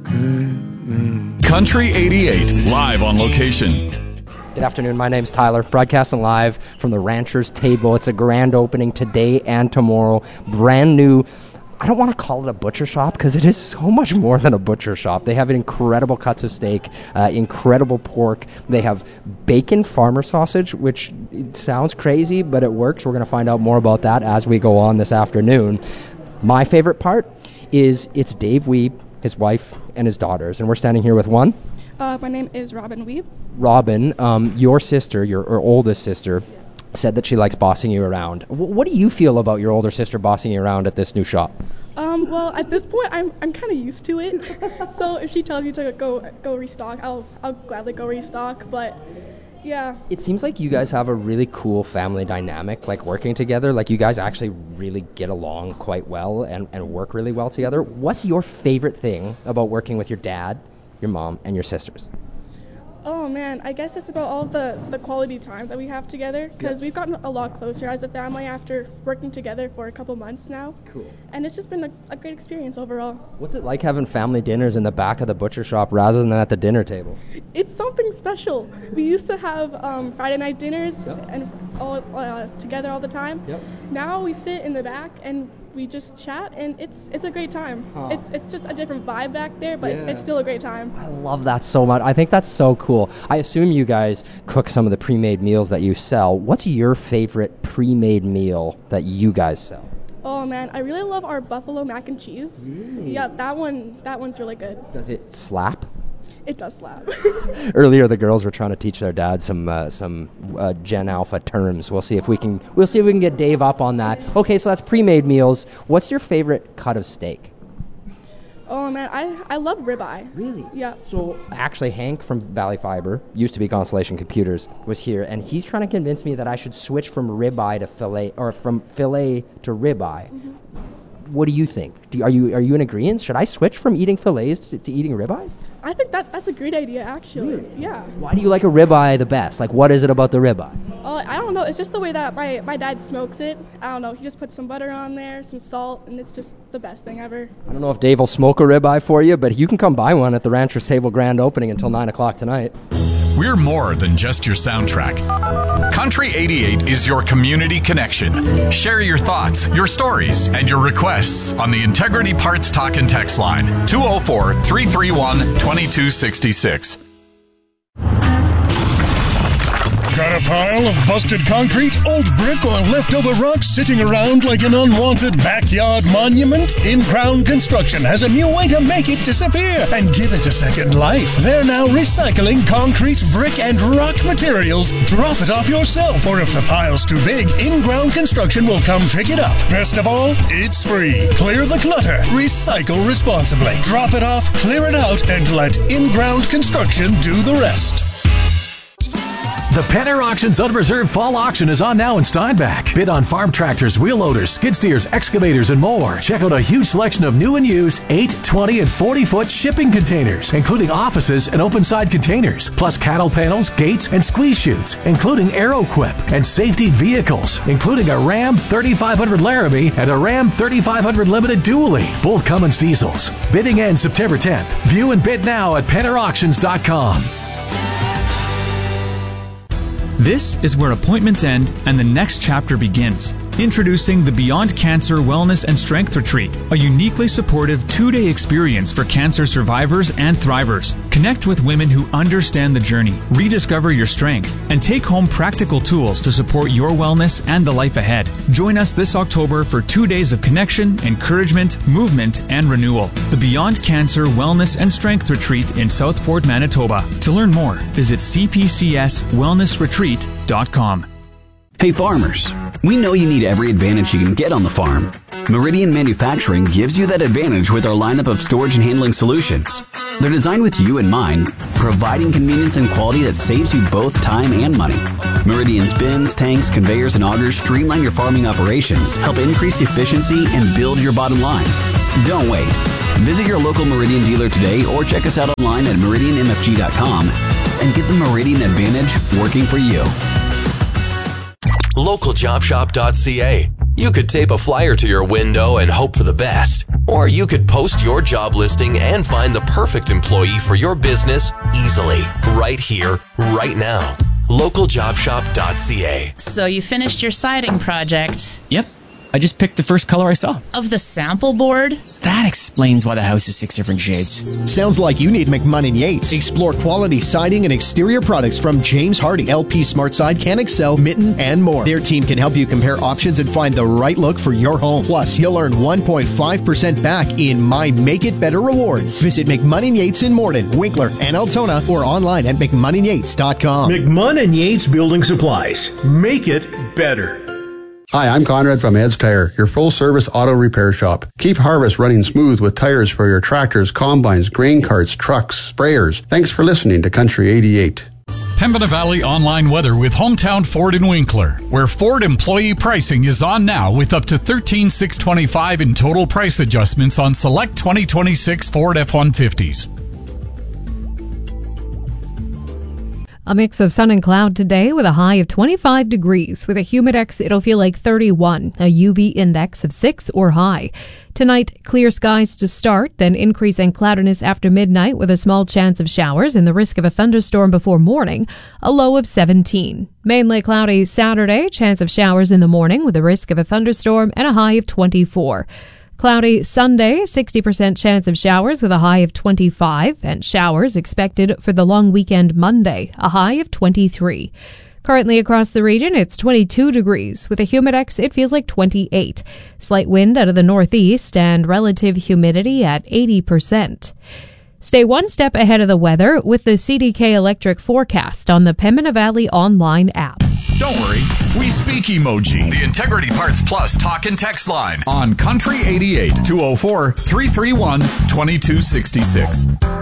Country 88, live on location. Good afternoon, my name's Tyler, broadcasting live from the Rancher's Table. It's a grand opening today and tomorrow. Brand new, I don't want to call it a butcher shop because it is so much more than a butcher shop. They have incredible cuts of steak, incredible pork. They have bacon farmer sausage, which it sounds crazy, but it works. We're going to find out more about that as we go on this afternoon. My favorite part is it's Dave Wiebe, his wife, and his daughters, and we're standing here with one. My name is Robin Wiebe. Robin, your sister, your oldest sister, said that she likes bossing you around. What do you feel about your older sister bossing you around at this new shop? Well, at this point, I'm kind of used to it. So if she tells me to go restock, I'll gladly go restock. But yeah. It seems like you guys have a really cool family dynamic, like working together. Like you guys actually really get along quite well and work really well together. What's your favorite thing about working with your dad, your mom, and your sisters? Oh man, I guess it's about all the quality time that we have together, because we've gotten a lot closer as a family after working together for a couple months now. Cool. And it's just been a great experience overall. What's it like having family dinners in the back of the butcher shop rather than at the dinner table? It's something special. We used to have Friday night dinners and all together all the time. Yep. Now we sit in the back and we just chat, and it's a great time. Huh. It's just a different vibe back there, but it's still a great time. I love that so much. I think that's so cool. I assume you guys cook some of the pre-made meals that you sell. What's your favorite pre-made meal that you guys sell? Oh man, I really love our buffalo mac and cheese. Yeah, that one's really good. Does it slap? It does slap. Earlier, the girls were trying to teach their dad some Gen Alpha terms. We'll see if we can get Dave up on that. Okay, so that's pre-made meals. What's your favorite cut of steak? Oh man, I love ribeye. Really? Yeah. So actually, Hank from Valley Fiber, used to be Constellation Computers, was here, and he's trying to convince me that I should switch from ribeye to fillet, or from fillet to ribeye. Mm-hmm. What do you think? Are you in agreement? Should I switch from eating fillets to eating ribeye? I think that's a great idea, actually. Really? Yeah. Why do you like a ribeye the best? Like, what is it about the ribeye? I don't know. It's just the way that my dad smokes it. I don't know. He just puts some butter on there, some salt, and it's just the best thing ever. I don't know if Dave will smoke a ribeye for you, but you can come buy one at the Rancher's Table grand opening until 9 o'clock tonight. We're more than just your soundtrack. Country 88 is your community connection. Share your thoughts, your stories, and your requests on the Integrity Parts Talk and Text line, 204-331-2266. Got a pile of busted concrete, old brick, or leftover rocks sitting around like an unwanted backyard monument? In-Crown Construction has a new way to make it disappear and give it a second life. They're now recycling concrete, brick, and rock materials. Drop it off yourself, or if the pile's too big, In-Crown Construction will come pick it up. Best of all, it's free. Clear the clutter. Recycle responsibly. Drop it off, clear it out, and let In-Crown Construction do the rest. The Penner Auctions Unreserved Fall Auction is on now in Steinbach. Bid on farm tractors, wheel loaders, skid steers, excavators, and more. Check out a huge selection of new and used 8, 20, and 40-foot shipping containers, including offices and open-side containers, plus cattle panels, gates, and squeeze chutes, including Aeroquip, and safety vehicles, including a Ram 3500 Laramie and a Ram 3500 Limited Dually, both Cummins diesels. Bidding ends September 10th. View and bid now at PennerAuctions.com. This is where appointments end and the next chapter begins. Introducing the Beyond Cancer Wellness and Strength Retreat, a uniquely supportive 2-day experience for cancer survivors and thrivers. Connect with women who understand the journey, rediscover your strength, and take home practical tools to support your wellness and the life ahead. Join us this October for 2 days of connection, encouragement, movement, and renewal. The Beyond Cancer Wellness and Strength Retreat in Southport, Manitoba. To learn more, visit cpcswellnessretreat.com. Hey farmers, we know you need every advantage you can get on the farm. Meridian Manufacturing gives you that advantage with our lineup of storage and handling solutions. They're designed with you in mind, providing convenience and quality that saves you both time and money. Meridian's bins, tanks, conveyors, and augers streamline your farming operations, help increase efficiency, and build your bottom line. Don't wait. Visit your local Meridian dealer today or check us out online at meridianmfg.com and get the Meridian Advantage working for you. LocalJobShop.ca. You could tape a flyer to your window and hope for the best. Or you could post your job listing and find the perfect employee for your business easily, right here, right now. LocalJobShop.ca. So you finished your siding project? Yep. I just picked the first color I saw. Of the sample board? That explains why the house is 6 different shades. Sounds like you need McMunn & Yates. Explore quality siding and exterior products from James Hardy, LP SmartSide, CanExcel, Mitten, and more. Their team can help you compare options and find the right look for your home. Plus, you'll earn 1.5% back in My Make It Better rewards. Visit McMunn & Yates in Morden, Winkler, and Altona, or online at McMunnandYates.com. McMunn & Yates Building Supplies. Make it better. Hi, I'm Conrad from Ed's Tire, your full-service auto repair shop. Keep harvest running smooth with tires for your tractors, combines, grain carts, trucks, sprayers. Thanks for listening to Country 88. Pembina Valley online weather with Hometown Ford in Winkler, where Ford employee pricing is on now with up to $13,625 in total price adjustments on select 2026 Ford F-150s. A mix of sun and cloud today with a high of 25 degrees. With a humidex, it'll feel like 31, a UV index of 6 or high. Tonight, clear skies to start, then increasing cloudiness after midnight with a small chance of showers and the risk of a thunderstorm before morning, a low of 17. Mainly cloudy Saturday, chance of showers in the morning with a risk of a thunderstorm and a high of 24. Cloudy Sunday, 60% chance of showers with a high of 25, and showers expected for the long weekend Monday, a high of 23. Currently across the region, it's 22 degrees. With a humidex, it feels like 28. Slight wind out of the northeast and relative humidity at 80%. Stay one step ahead of the weather with the CDK Electric forecast on the Pembina Valley online app. Don't worry, we speak emoji. The Integrity Parts Plus talk and text line on Country 88 204-331-2266.